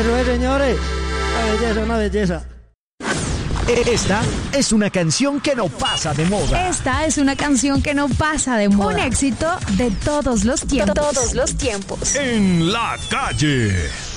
Eso es, señores. Una belleza. Esta es una canción que no pasa de moda. Esta es una canción que no pasa de moda. Un éxito de todos los tiempos. En la calle.